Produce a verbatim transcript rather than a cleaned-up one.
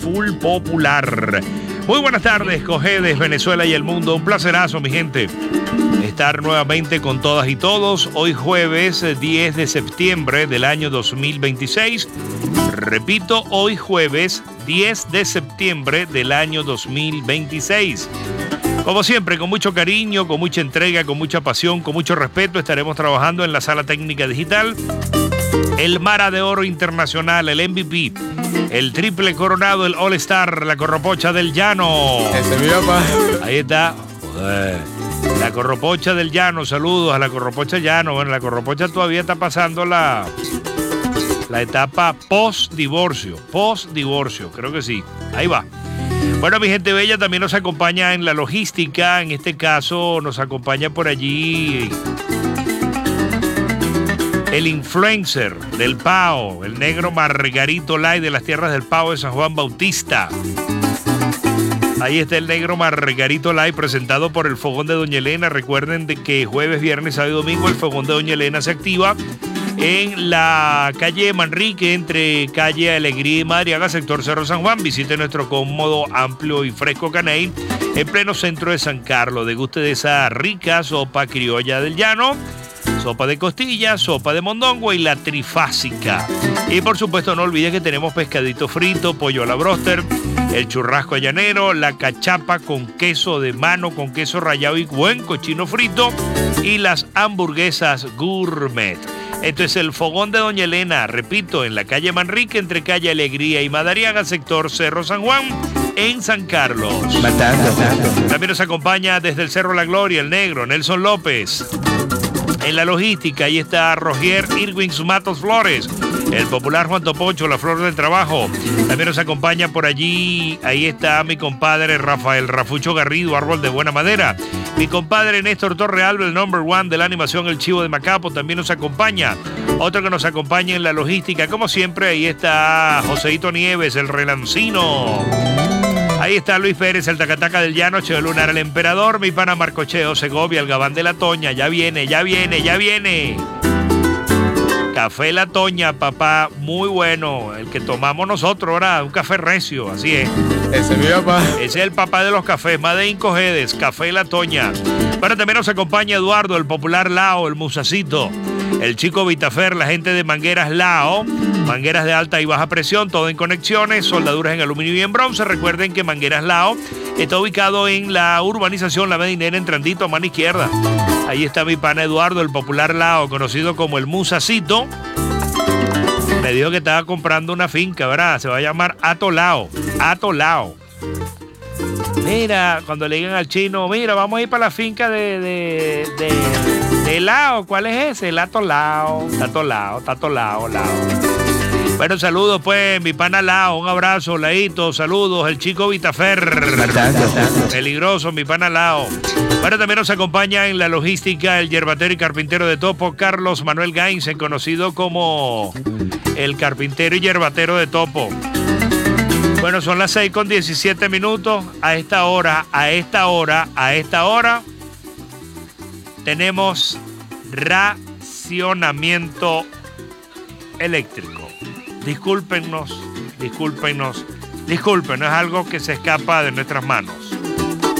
full popular. Muy buenas tardes, Cojedes, Venezuela y el mundo. Un placerazo, mi gente, estar nuevamente con todas y todos. Hoy jueves diez de septiembre del año dos mil veintiséis. Repito, hoy jueves diez de septiembre del año dos mil veintiséis. Como siempre, con mucho cariño, con mucha entrega, con mucha pasión, con mucho respeto, estaremos trabajando en la sala técnica digital. El Mara de Oro Internacional, el M V P, el triple coronado, el All Star, la Corropocha del Llano. Ese es mi papá. Ahí está. Joder. La Corropocha del Llano, saludos a la Corropocha Llano. Bueno, la Corropocha todavía está pasando la, la etapa post-divorcio. Post-divorcio, creo que sí. Ahí va. Bueno, mi gente bella, también nos acompaña en la logística. En este caso nos acompaña por allí el influencer del Pao, el negro Margarito Lai de las tierras del Pao de San Juan Bautista. Ahí está el negro Margarito Lai, presentado por el Fogón de Doña Elena. Recuerden de que jueves, viernes, sábado y domingo el Fogón de Doña Elena se activa en la calle Manrique, entre calle Alegría y Madariaga, sector Cerro San Juan. Visite nuestro cómodo, amplio y fresco caney en pleno centro de San Carlos. Deguste de esa rica sopa criolla del llano, sopa de costilla, sopa de mondongo y la trifásica. Y por supuesto no olvides que tenemos pescadito frito, pollo a la bróster, el churrasco llanero, la cachapa con queso de mano, con queso rallado y buen cochino frito, y las hamburguesas gourmet. Esto es el Fogón de Doña Elena, repito, en la calle Manrique, entre calle Alegría y Madariaga, sector Cerro San Juan, en San Carlos. Matando, matando. También nos acompaña desde el Cerro La Gloria, el negro Nelson López. En la logística, ahí está Rogier Irwin Matos Flores, el popular Juan Topocho, la flor del trabajo. También nos acompaña por allí, ahí está mi compadre Rafael Rafucho Garrido, árbol de buena madera. Mi compadre Néstor Torrealba, el number one de la animación, el chivo de Macapo, también nos acompaña. Otro que nos acompaña en la logística, como siempre, ahí está Joseito Nieves, el relancino. Ahí está Luis Pérez, el tacataca del llano, Cheo Lunar, el emperador, mi pana Marcocheo Segovia, el gabán de la Toña. Ya viene, ya viene, ya viene. Café La Toña, papá, muy bueno. El que tomamos nosotros ahora, un café recio, así es. Ese es mi papá. Ese es el papá de los cafés, Made in Cojedes, Café La Toña. Pero también nos acompaña Eduardo, el popular Lao, el musacito, el chico Vitafer, la gente de Mangueras Lao, mangueras de alta y baja presión, todo en conexiones, soldaduras en aluminio y en bronce. Recuerden que Mangueras Lao está ubicado en la urbanización La Medinera, entrandito a mano izquierda. Ahí está mi pana Eduardo, el popular Lao, conocido como el musacito. Me dijo que estaba comprando una finca, ¿verdad? Se va a llamar Atolao. Atolao. Mira, cuando le digan al chino, mira, vamos a ir para la finca de, de, de, de Lao. ¿Cuál es ese? El Atolao. Atolao, Atolao, Lao. Bueno, saludos pues, mi pana Lao, un abrazo, Laito, saludos, el chico Vitafer. Peligroso, mi pana Lao. Bueno, también nos acompaña en la logística el yerbatero y carpintero de Topo, Carlos Manuel Gainz, conocido como el carpintero y yerbatero de Topo. Bueno, son las seis con diecisiete minutos. A esta hora, a esta hora, a esta hora, tenemos racionamiento eléctrico. Discúlpenos, discúlpenos, discúlpenos, es algo que se escapa de nuestras manos.